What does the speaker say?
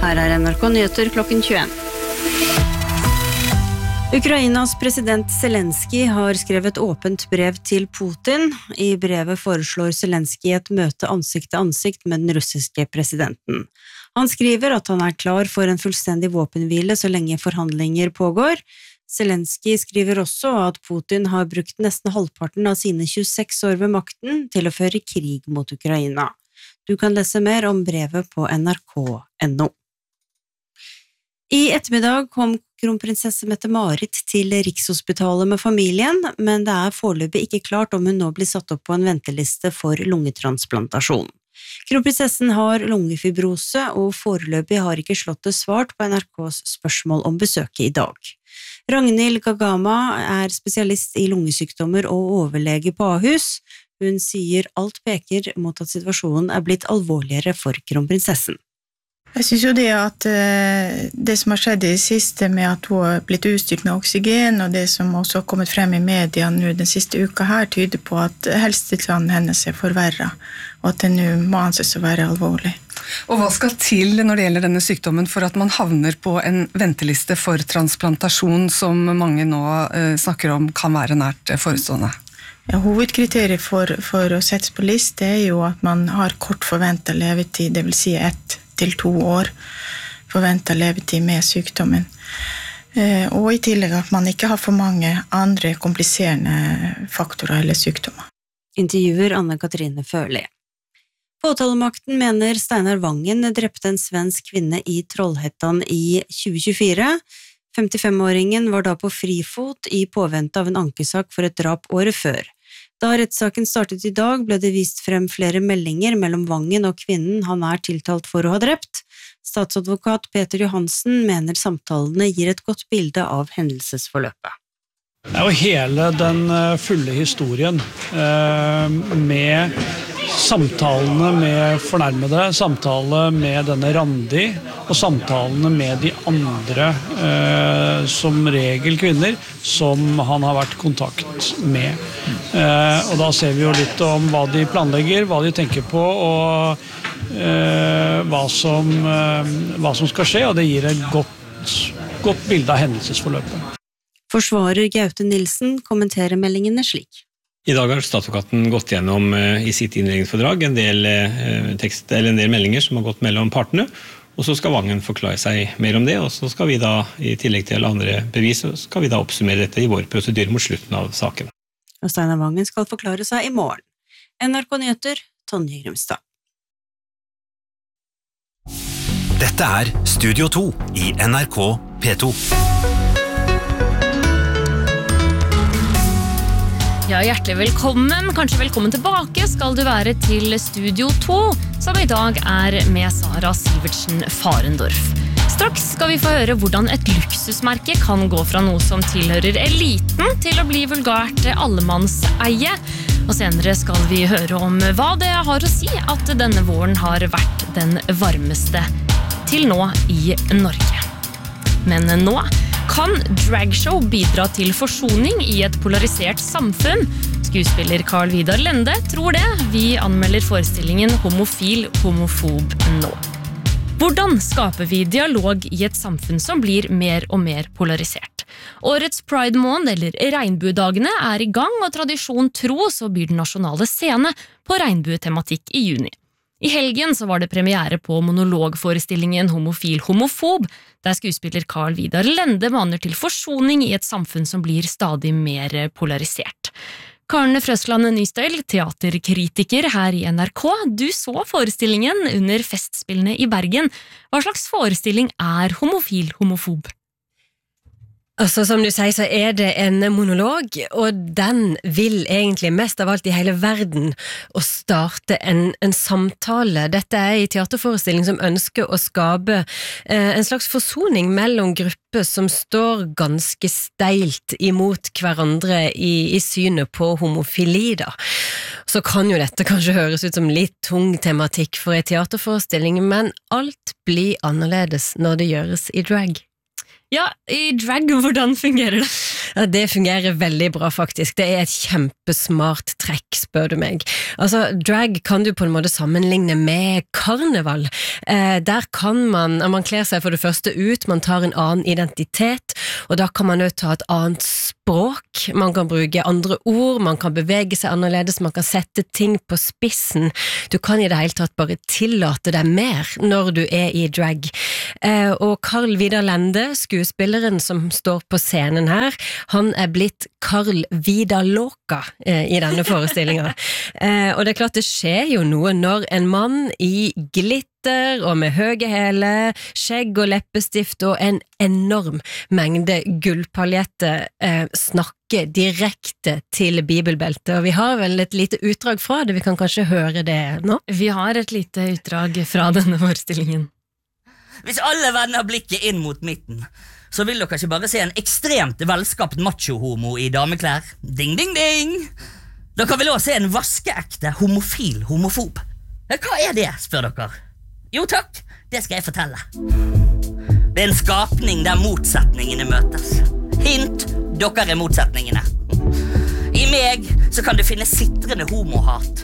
Her NRK Nyheter klokken 21. Ukrainas president Zelensky har skrevet åpent brev til Putin. I brevet foreslår Zelensky et møte ansikt til ansikt med den russiske presidenten. Han skriver at han klar for en fullstendig våpenhvile så lenge forhandlinger pågår. Zelensky skriver også at Putin har brukt nesten halvparten av sine 26 år ved makten til å føre krig mot Ukraina. Du kan lese mer om brevet på nrk.no. I ettermiddag kom kronprinsesse Mette-Marit til Rikshospitalet med familien, men det foreløpig ikke klart om hun nå blir satt opp på en venteliste for lungetransplantasjon. Kronprinsessen har lungefibrose, og foreløpig har ikke Slottet svart på NRKs spørsmål om besøket i dag. Ragnhild Gagama spesialist i lungesykdommer og overlege på Ahus. Hun sier alt peker mot at situasjonen blitt alvorligere for kronprinsessen. Jeg synes jo det at det som har skjedd i det siste med at hun har blitt utstyrt med oksygen, og det som også har kommet frem i media nå den siste uka her, tyder på at helsetilstanden hennes forverret, og at det nå må anses å være alvorlig. Og hva skal til når det gjelder denne sykdommen for at man havner på en venteliste for transplantasjon som mange nå snakker om kan være nært forestående? Ja, hovedkriteriet for å settes på liste jo at man har kort forventet levetid, det vil si 1 til 2 år forventet levetid med sykdommen. Og i tillegg at man ikke har for mange andre kompliserende faktorer eller sykdommer. Intervjuer Anne-Katrine Førli. Påtalemakten mener Steinar Vangen drepte en svensk kvinne i Trollhättan i 2024. 55-åringen var da på frifot i påvente av en ankesak for et drap året før. Da rettssaken startet i dag, ble det vist frem flere meldinger mellom Vangen og kvinnen han tiltalt for å ha drept. Statsadvokat Peter Johansen mener samtalene gir et godt bilde av hendelsesforløpet. Det jo hele den fulle historien med samtalene med fornærmede, samtale med denne Randi og samtalene med de andre, som regel kvinner, som han har vært i kontakt med. Og da ser vi jo litt om hva de planlegger, hva de tenker på og hva som skal skje, og det gir et godt bilde av hendelsesforløpet. Forsvarer Gaute Nilsen kommenterer meldingene slik. I dag har statsadvokaten gått gjennom i sitt innledningsfordrag en del meldinger som har gått mellom partene, og så skal Vangen forklare seg mer om det, og så skal vi da, i tillegg til alle andre bevis, skal vi da oppsummere dette i vår prosedyre mot slutten av saken. Og Steinar Vangen skal forklare seg i morgen. NRK Nyheter, Tonje Grimstad. Dette Studio 2 i NRK P2. Ja, hjertelig velkommen, kanskje velkommen tilbake skal du være til Studio 2, som i dag med Sara Sivertsen Farendorf. Straks skal vi få høre hvordan et luksusmerke kan gå fra noe som tilhører eliten til å bli vulgært allemannseie. Og senere skal vi høre om hva det har å si at denne våren har vært den varmeste til nå i Norge. Men nå kan dragshow bidra til forsoning i et polarisert samfunn? Skuespiller Carl Vidar Lende tror det. Vi anmelder forestillingen Homofil, homofob nå. Hvordan skaper vi dialog i et samfunn som blir mer og mer polarisert? Årets Pride Måned, eller Regnbuedagene, i gang, og tradisjon tro så byr den nasjonale scene på regnbuetematikk i juni. I helgen så var det premiere på monologforestillingen Homofil, homofob, der skuespiller Carl Vidar Lende maner til forsoning i et samfunn som blir stadig mer polarisert. Karen Frøsland Nystøyl, teaterkritiker her i NRK, du så forestillingen under festspillene i Bergen. Hva slags forestilling Homofil, homofob? Altså, som du sier, så det en monolog, og den vil egentlig mest av alt i hele verden å starte en samtale. Dette i teaterforestilling som ønsker å skape en slags forsoning mellom grupper som står ganske steilt imot hverandre i synet på homofili, da. Så kan jo dette kanskje høres ut som litt tung tematikk for en teaterforestilling, men alt blir annerledes når det gjøres i drag. Ja, i drag, hvordan fungerer det? Ja, det fungerer veldig bra faktisk. Det et kjempesmart trekk, spør du meg. Altså, drag kan du på en måte sammenligne med karneval. Der kan man kler seg for det første ut, man tar en annen identitet, og da kan man jo ta et annet språk, man kan bruke andre ord, man kan bevege seg annerledes, man kan sette ting på spissen. Du kan i det hele tatt bare tillate deg mer når du i drag. Og Carl Vidar Lende, skuespilleren som står på scenen her, han blitt Carl Vidar Låka i denne forestillingen. Og det klart det skjer jo noe når en mann i glitter og med høye hæle, skjegg og leppestift og en enorm mengde gullpaljetter snakker direkte til bibelbeltet, og vi har vel et lite utdrag fra det, vi kan kanskje høre det nå? Vi har et lite utdrag fra denne forestillingen. Hvis alle vender blikket inn mot midten, så vil dere ikke bare se en ekstremt velskapt macho-homo i dameklær. Ding, ding, ding! Dere vil også se en vaskeekte homofil homofob. Hva det, spør dere? Jo takk, det skal jeg fortelle. Det en skapning der motsetningene møtes. Hint, dere motsetningene. I meg så kan du finne sitrende homohat,